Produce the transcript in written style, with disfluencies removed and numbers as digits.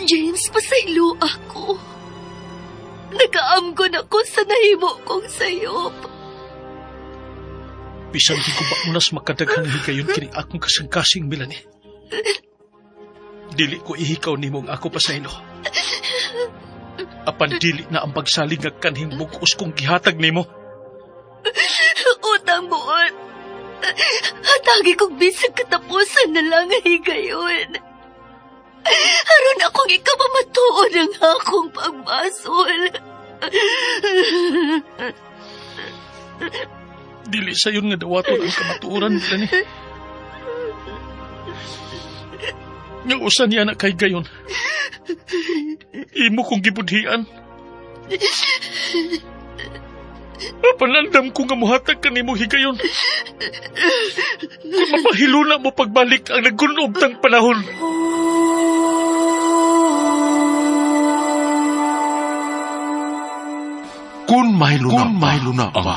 James, pasaylo ako. Nagaamgon ako sa nahimo kong sayop. Bisan di ko ba unas makadaghan higayon kini akong kasing-kasing, Melanie. Dili ko ihikaw nimong ako pasaylo. Apan dili na ang pagsaling nga kanhing bugos kong gihatag nimo. Utang buot. Hatagi kong bisag katapusan na lang ang higayon. Aron akong ikapamatuon ang akong pagbasol. Dili sayon nga dawaton ang kamatuoran, Melanie. Nga usan niya na kay gayon. Imo kong gibudhian. Panandam ko nga muhatag ka nimo higayon. Kung mapahiluna mo pagbalik ang nagunob tang panahon. Kung mahiluna ba